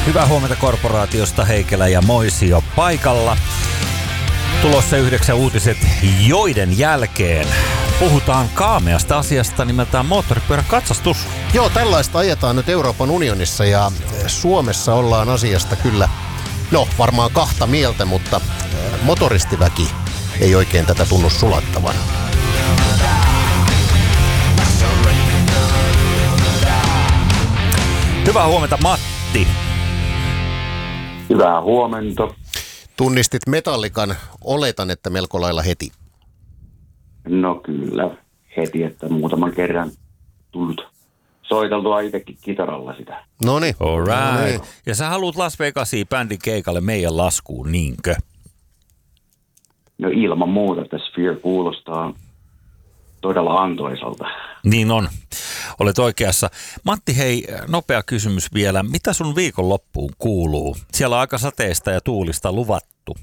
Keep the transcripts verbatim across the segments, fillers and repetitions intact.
Hyvää huomenta korporaatiosta, Heikelä ja Moisio paikalla. Tulossa yhdeksän uutiset, joiden jälkeen puhutaan kaameasta asiasta nimeltään moottoripyörän katsastus. Joo, tällaista ajetaan nyt Euroopan unionissa ja Suomessa ollaan asiasta kyllä, no varmaan kahta mieltä, mutta motoristiväki ei oikein tätä tunnu sulattavan. Hyvää huomenta, Matti. Hyvää huomenta. Tunnistit Metallican, oletan, että melko lailla heti. No kyllä, heti, että muutaman kerran tullut soiteltua itsekin kitaralla sitä. Noniin. All right. Noniin. Ja sä haluat Las Vegasia bändin keikalle meidän laskuun, niinkö? No ilman muuta, että Sphere kuulostaa todella antoisalta. Niin on. Olet oikeassa. Matti, hei, nopea kysymys vielä. Mitä sun viikonloppuun kuuluu? Siellä on aika sateista ja tuulista luvattu.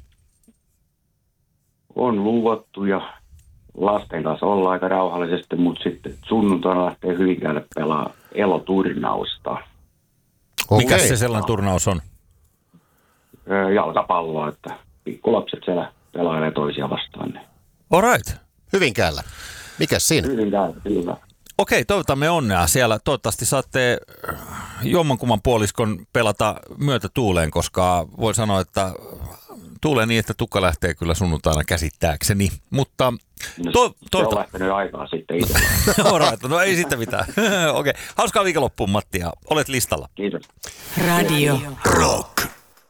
On luvattu ja lasten kanssa ollaan aika rauhallisesti, mutta sitten sunnuntaina lähtee Hyvinkäälle pelaa eloturnausta. Okei. Mikäs se sellainen turnaus on? Jalkapalloa, että pikkulapset siellä pelailee toisia vastaan. All right. Hyvinkäällä. Mikäs siinä? Hyvinkäällä, kyllä. Okei, toivotamme onnea siellä. Toivottavasti saatte jommankumman puoliskon pelata myötätuuleen, koska voi sanoa, että tuulee niin, että tukka lähtee kyllä sunnuntaina käsittääkseni. Mutta No, to, se toivota... on lähtenyt aikaa sitten itse. Alright, no ei sitten mitään. Okei, hauskaa viikonloppuun, Matti, ja olet listalla. Kiitos. Radio Rock.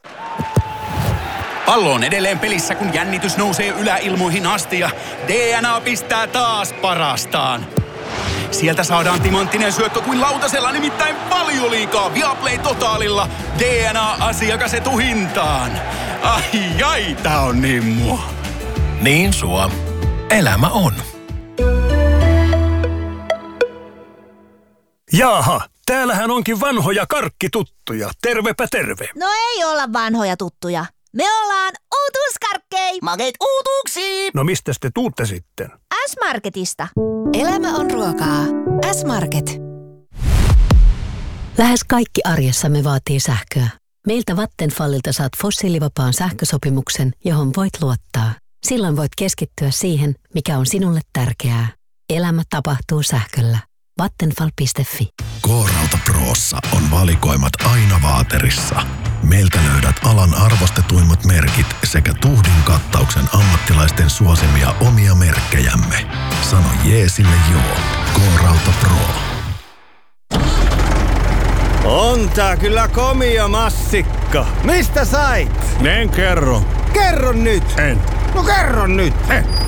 Pallo on edelleen pelissä, kun jännitys nousee yläilmoihin asti ja D N A pistää taas parastaan. Sieltä saadaan timanttinen syöttö kuin lautasella, nimittäin Valioliigaa Viaplay Totaalilla. D N A-asiakas etuhintaan. Ai ai, tää on niin mua. Niin sua. Elämä on. Jaaha, täällähän onkin vanhoja karkkituttuja. Tervepä terve. No ei olla vanhoja tuttuja. Me ollaan uutuuskarkkei. Makeet uutuuksia. No mistä te tuutte sitten? S-Marketista. Elämä on ruokaa. S-Market. Lähes kaikki arjessamme vaatii sähköä. Meiltä Vattenfallilta saat fossiilivapaan sähkösopimuksen, johon voit luottaa. Silloin voit keskittyä siihen, mikä on sinulle tärkeää. Elämä tapahtuu sähköllä. Vattenfall piste fi. K-Rauta Prossa on valikoimat aina vaaterissa. Meiltä löydät alan arvostetuimmat merkit sekä tuhdin kattauksen ammattilaisten suosimia omia merkkejämme. Sano jeesille joo. K-Rauta Pro. On tää kyllä komia massikka. Mistä sait? En kerro. Kerro nyt! En. No kerro nyt! Eh.